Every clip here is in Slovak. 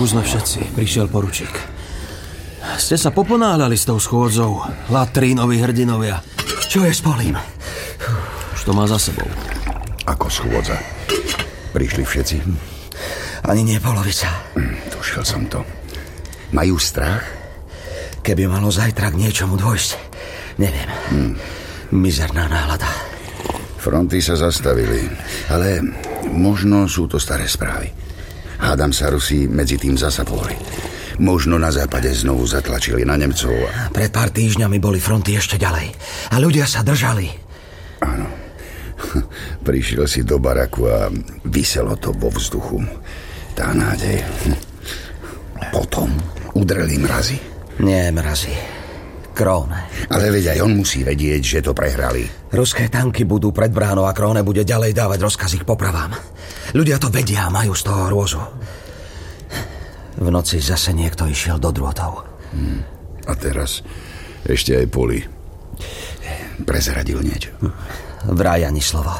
sme všetci, prišiel poručík. Ste sa poponáhľali s tou schôdzou, latrínovi hrdinovia. Čo je s Polím? Už to má za sebou. Ako schôdza? Prišli všetci? Ani nie polovica. Tušil som to. Majú strach? Keby malo zajtra k niečomu dôjsť, neviem. Mizerná nálada. Fronty sa zastavili, ale možno sú to staré správy. Hádam sa Rusi medzi tým zasapoli. Možno na západe znovu zatlačili na Nemcov. Pred pár týždňami boli fronty ešte ďalej. A ľudia sa držali. Áno. Prišiel si do baraku a viselo to vo vzduchu. Tá nádej. Potom udreli mrazy. Nie mrazy. Króne. Ale veď aj on musí vedieť, že to prehrali. Ruské tanky budú pred bránou a Króne bude ďalej dávať rozkazy k popravám. Ľudia to vedia a majú z toho hrôzu. V noci zase niekto išiel do drôtov. A teraz ešte aj Poli. Prezradil niečo. Vraj ani slovo.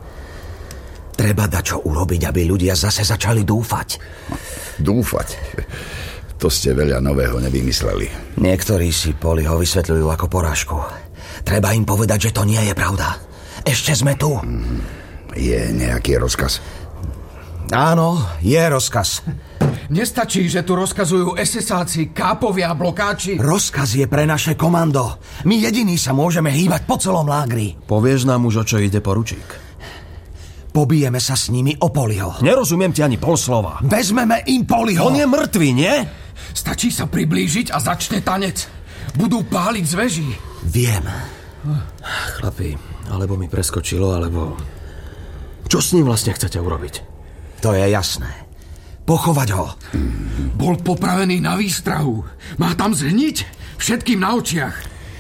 Treba dačo urobiť, aby ľudia zase začali dúfať. Dúfať? To ste veľa nového nevymysleli. Niektorí si Poliho vysvetľujú ako porážku. Treba im povedať, že to nie je pravda. Ešte sme tu. Je nejaký rozkaz? Áno, je rozkaz. Nestačí, že tu rozkazujú SS-áci, kápovia a blokáči. Rozkaz je pre naše komando. My jediní sa môžeme hýbať po celom lágri. Povieš nám už, o čo ide, poručík? Pobijeme sa s nimi o Poliho. Nerozumiem ti ani pol slova. Vezmeme im Poliho. On je mŕtvý, nie? Stačí sa priblížiť a začne tanec. Budú páliť z veží. Viem. Chlapi, alebo mi preskočilo, alebo... Čo s ním vlastne chcete urobiť? To je jasné. Pochovať ho. Bol popravený na výstrahu. Má tam zhniť všetkým na očiach.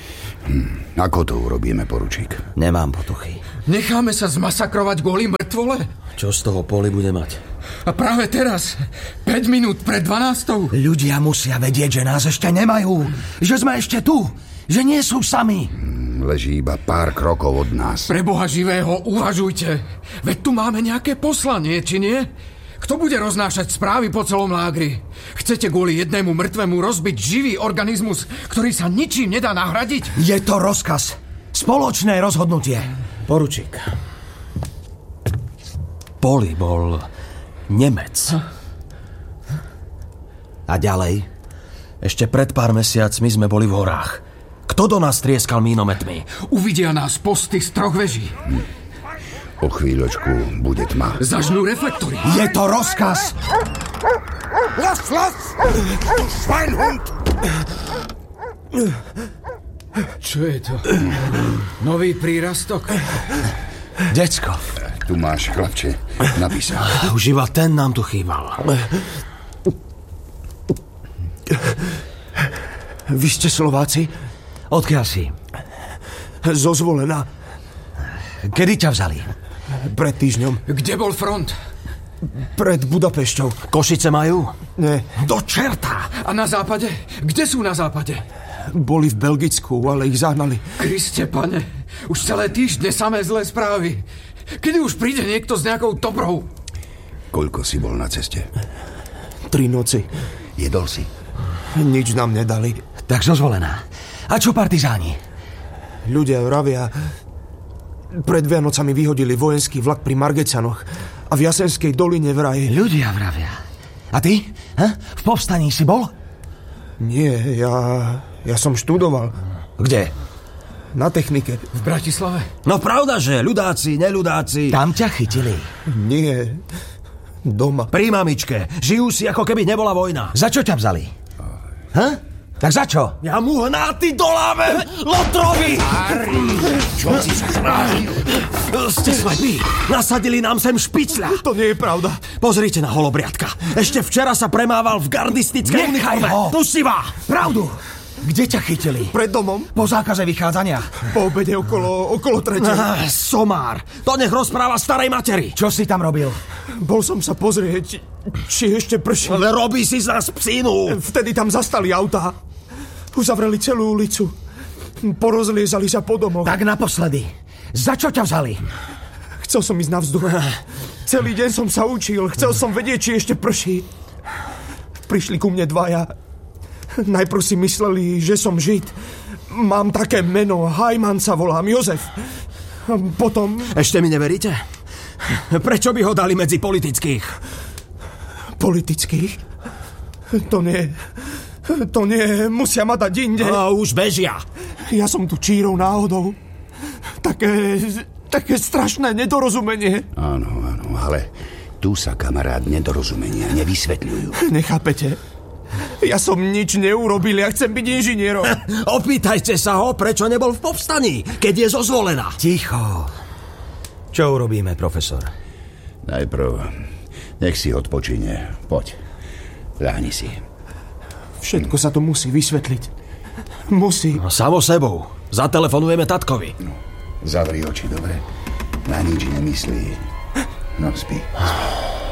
Ako to urobíme, poručík? Nemám potuchy. Necháme sa zmasakrovať kvôli mŕtvole? Čo z toho Poli bude mať? A práve teraz, 5 minút pred 12. Ľudia musia vedieť, že nás ešte nemajú. Že sme ešte tu. Že nie sú sami. Leží iba pár krokov od nás. Pre Boha živého, uvažujte. Veď tu máme nejaké poslanie, či nie? Kto bude roznášať správy po celom lágri? Chcete kvôli jednému mŕtvemu rozbiť živý organizmus, ktorý sa ničím nedá nahradiť? Je to rozkaz. Spoločné rozhodnutie. Poručík. Poli bol Nemec. A ďalej? Ešte pred pár mesiacmi sme boli v horách. Kto do nás trieskal mínometmi? Uvidia nás posty z 3 veží. O chvíľočku bude tma. Zažnú reflektory. Je to rozkaz. Los! Schweinhund! Čo je to? Nový prírastok? Decko. Tu máš, chlapče, napísal. Už iba ten nám tu chýbal. Vy ste Slováci? Odkiaľ si? Zo Zvolena. Kedy ťa vzali? Pred týždňom. Kde bol front? Pred Budapešťou. Košice majú? Nie. Do čerta! A na západe? Kde sú na západe? Boli v Belgicku, ale ich zahnali. Kriste, pane, už celé týždne samé zlé správy. Kedy už príde niekto s nejakou dobrou? Koľko si bol na ceste? 3 noci. Jedol si? Nič nám nedali. Tak zo Zvolená. A čo partizáni? Ľudia vravia, pred Vianocami vyhodili vojenský vlak pri Margecanoch a v Jasenskej doline vraj... Ľudia vravia. A ty? V povstaní si bol? Nie, ja som študoval. Kde? Na technike. V Bratislave? No pravda, že ľudáci, neľudáci. Tam ťa chytili. Nie, doma. Pri mamičke. Žijú si, ako keby nebola vojna. Za čo ťa vzali? Tak za čo? Ja mu hnáty dolámem, Lotrovi! Čo si sa snažil? Ste slepí. Nasadili nám sem špicľa. To nie je pravda. Pozrite na holobriadka. Ešte včera sa premával v gardistickej Nechaj uniforme. ho. Pustivá. Pravdu. Kde ťa chytili? Pred domom. Po zákaze vychádzania. Po obede okolo 3. Somár. To nech rozpráva starej materi. Čo si tam robil? Bol som sa pozrieť, či ešte prší. Ale robí si z nás psínu. Vtedy tam zastali autá. Uzavreli celú ulicu. Porozliezali sa po domoch. Tak naposledy. Za čo ťa vzali? Chcel som ísť na vzduch. Celý deň som sa učil. Chcel som vedieť, či ešte prší. Prišli ku mne dvaja. Najprv si mysleli, že som Žid. Mám také meno, Hajman sa volám, Jozef. Potom... Ešte mi neveríte? Prečo by ho dali medzi politických? Politických? To nie, musia ma dať inde. A už bežia. Ja som tu čírou náhodou. Také strašné nedorozumenie. Áno, ale tu sa, kamarát, nedorozumenia nevysvetľujú. Nechápete? Ja som nič neurobil, ja chcem byť inžinierom. Opýtajte sa ho, prečo nebol v povstaní, keď je zo Zvolena. Ticho. Čo urobíme, profesor? Najprv nech si odpočine. Poď, ľahni si. Všetko sa to musí vysvetliť. Musí. No, samo sebou. Zatelefonujeme tatkovi. Zavri oči, dobre? Na nič nemyslí. No, spí.